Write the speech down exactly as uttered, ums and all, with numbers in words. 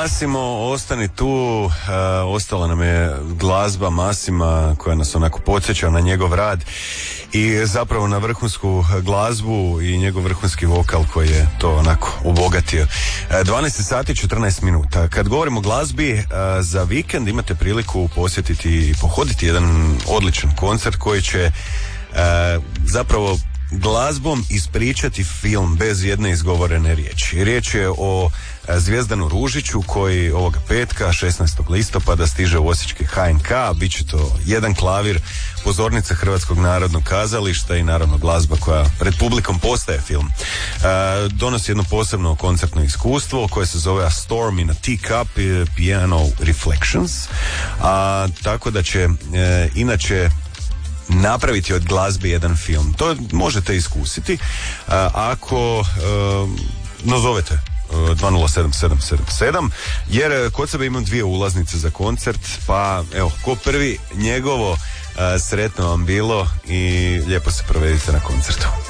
Massimo, ostani tu, uh, ostala nam je glazba Massima koja nas onako podsjeća na njegov rad i zapravo na vrhunsku glazbu i njegov vrhunski vokal koji je to onako obogatio. Uh, dvanaest sati četrnaest minuta. Kad govorimo o glazbi, uh, za vikend imate priliku posjetiti i pohoditi jedan odličan koncert koji će uh, zapravo glazbom ispričati film bez jedne izgovorene riječi. Riječ je o Zvijezdanu Ružiću koji ovoga petka šesnaestog listopada stiže u Osječki H N K. Biće to jedan klavir, pozornica Hrvatskog narodnog kazališta i naravno glazba koja pred publikom postaje film. E, donosi jedno posebno koncertno iskustvo koje se zove A Storm in a Teacup Piano Reflections. A, tako da će e, inače napraviti od glazbe jedan film. To možete iskusiti a, ako a, nazovete dva nula sedam sedam sedam sedam, jer kod sebe imam dvije ulaznice za koncert, pa evo, ko prvi njegovo, a, sretno vam bilo i lijepo se provedite na koncertu.